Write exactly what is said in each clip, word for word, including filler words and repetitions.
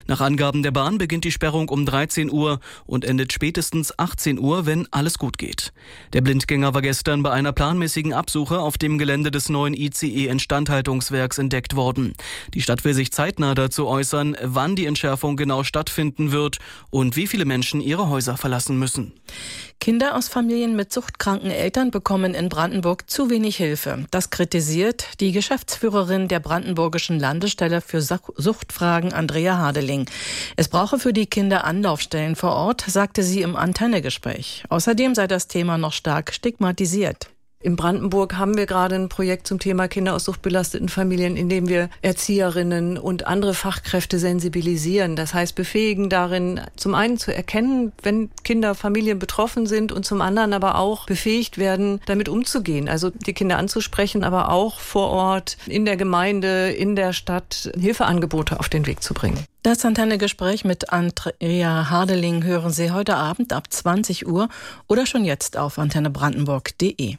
Nach Angaben der Bahn beginnt die Sperrung um dreizehn Uhr und endet spätestens achtzehn Uhr, wenn alles gut geht. Der Blindgänger war gestern bei einer planmäßigen Absuche auf dem Gelände des neuen I C E-Instandhaltungswerks entdeckt worden. Die Stadt will sich zeitnah dazu äußern, wann die Entschärfung genau stattfinden wird und wie viele Menschen ihre Häuser verlassen müssen. Kinder aus Familien mit suchtkranken Eltern bekommen in Brandenburg zu wenig Hilfe. Das kritisiert die Geschäftsführerin der Brandenburgischen Landesstelle für Suchtfragen, Andrea Hardeling. Es brauche für die Kinder Anlaufstellen vor Ort, sagte sie im Antennegespräch. Außerdem sei das Thema noch stark stigmatisiert. In Brandenburg haben wir gerade ein Projekt zum Thema Kinder aus suchtbelasteten Familien, in dem wir Erzieherinnen und andere Fachkräfte sensibilisieren. Das heißt, befähigen darin, zum einen zu erkennen, wenn Kinder, Familien betroffen sind und zum anderen aber auch befähigt werden, damit umzugehen. Also die Kinder anzusprechen, aber auch vor Ort, in der Gemeinde, in der Stadt Hilfeangebote auf den Weg zu bringen. Das Antennegespräch mit Andrea Hardeling hören Sie heute Abend ab zwanzig Uhr oder schon jetzt auf antenne brandenburg punkt de.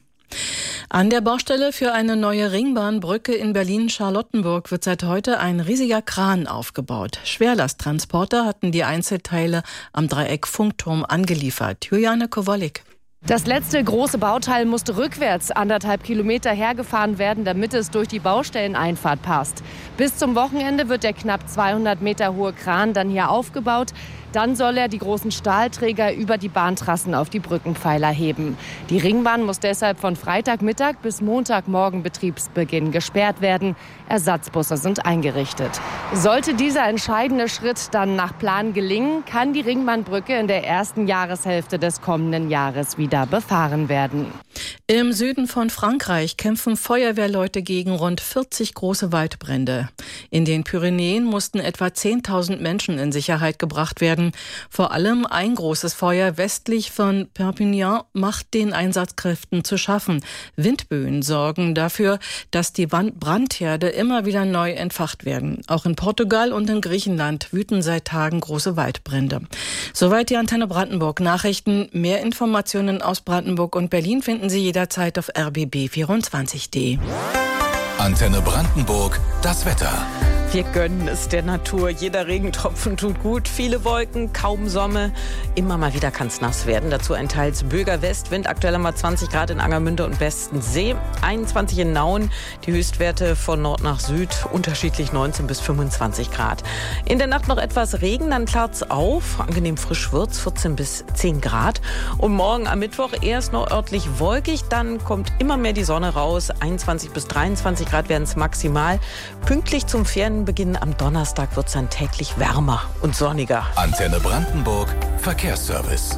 An der Baustelle für eine neue Ringbahnbrücke in Berlin-Charlottenburg wird seit heute ein riesiger Kran aufgebaut. Schwerlasttransporter hatten die Einzelteile am Dreieck-Funkturm angeliefert. Juliane Kowalik. Das letzte große Bauteil musste rückwärts anderthalb Kilometer hergefahren werden, damit es durch die Baustelleneinfahrt passt. Bis zum Wochenende wird der knapp zweihundert Meter hohe Kran dann hier aufgebaut. Dann soll er die großen Stahlträger über die Bahntrassen auf die Brückenpfeiler heben. Die Ringbahn muss deshalb von Freitagmittag bis Montagmorgen Betriebsbeginn gesperrt werden. Ersatzbusse sind eingerichtet. Sollte dieser entscheidende Schritt dann nach Plan gelingen, kann die Ringbahnbrücke in der ersten Jahreshälfte des kommenden Jahres wieder befahren werden. Im Süden von Frankreich kämpfen Feuerwehrleute gegen rund vierzig große Waldbrände. In den Pyrenäen mussten etwa zehntausend Menschen in Sicherheit gebracht werden. Vor allem ein großes Feuer westlich von Perpignan macht den Einsatzkräften zu schaffen. Windböen sorgen dafür, dass die Brandherde immer wieder neu entfacht werden. Auch in Portugal und in Griechenland wüten seit Tagen große Waldbrände. Soweit die Antenne Brandenburg Nachrichten. Mehr Informationen aus Brandenburg und Berlin finden Sie jederzeit auf r b b vierundzwanzig punkt de. Antenne Brandenburg, das Wetter. Wir gönnen es der Natur. Jeder Regentropfen tut gut. Viele Wolken, kaum Sonne. Immer mal wieder kann es nass werden. Dazu ein teils böiger Westwind. Aktuell haben wir zwanzig Grad in Angermünde und Westensee. einundzwanzig in Nauen. Die Höchstwerte von Nord nach Süd. Unterschiedlich neunzehn bis fünfundzwanzig Grad. In der Nacht noch etwas Regen, dann klart's auf. Angenehm frisch wird's. vierzehn bis zehn Grad. Und morgen am Mittwoch erst noch örtlich wolkig. Dann kommt immer mehr die Sonne raus. einundzwanzig bis dreiundzwanzig Grad werden es maximal. Pünktlich zum Ferienbeginn am Donnerstag wird es dann täglich wärmer und sonniger. Antenne Brandenburg, Verkehrsservice.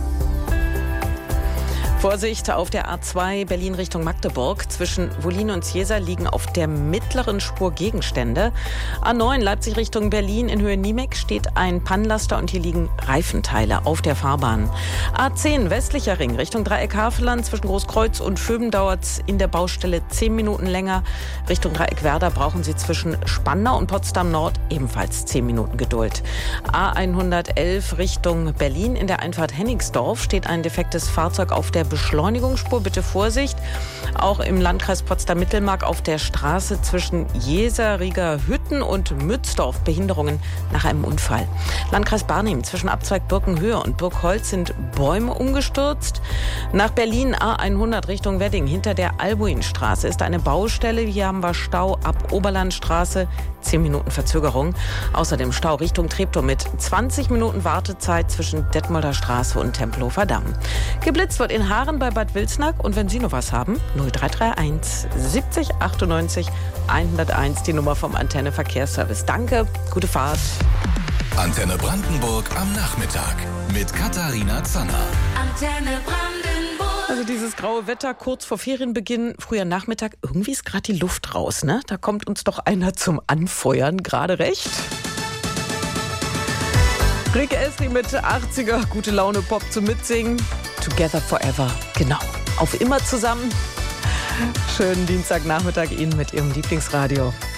Vorsicht auf der A zwei Berlin Richtung Magdeburg. Zwischen Wollin und Ziesa liegen auf der mittleren Spur Gegenstände. A neun Leipzig Richtung Berlin in Höhe Niemek steht ein Pannenlaster und hier liegen Reifenteile auf der Fahrbahn. A zehn westlicher Ring Richtung Dreieck Havelland. Zwischen Großkreuz und Schöben dauert es in der Baustelle zehn Minuten länger. Richtung Dreieck Werder brauchen Sie zwischen Spandau und Potsdam Nord ebenfalls zehn Minuten Geduld. A hundertelf Richtung Berlin in der Einfahrt Hennigsdorf steht ein defektes Fahrzeug auf der Beschleunigungsspur. Bitte Vorsicht. Auch im Landkreis Potsdam-Mittelmark auf der Straße zwischen Jeser-Rieger Hütten und Mützdorf Behinderungen nach einem Unfall. Landkreis Barnim zwischen Abzweig Birkenhöhe und Birkholz sind Bäume umgestürzt. Nach Berlin A hundert Richtung Wedding hinter der Albuinstraße ist eine Baustelle. Hier haben wir Stau ab Oberlandstraße. zehn Minuten Verzögerung. Außerdem Stau Richtung Treptow mit zwanzig Minuten Wartezeit zwischen Detmolder Straße und Tempelhofer Damm. Geblitzt wird in Haaren bei Bad Wilsnack. Und wenn Sie noch was haben, null drei drei eins siebzig achtundneunzig hunderteins, die Nummer vom Antenne Verkehrsservice. Danke, gute Fahrt. Antenne Brandenburg am Nachmittag mit Katharina Zanner. Antenne Brandenburg. Also dieses graue Wetter kurz vor Ferienbeginn, früher Nachmittag, irgendwie ist gerade die Luft raus, ne? Da kommt uns doch einer zum Anfeuern, gerade recht. Rick Astley mit achtziger, gute Laune Pop zum Mitsingen. Together Forever, genau. Auf immer zusammen. Schönen Dienstagnachmittag Ihnen mit Ihrem Lieblingsradio.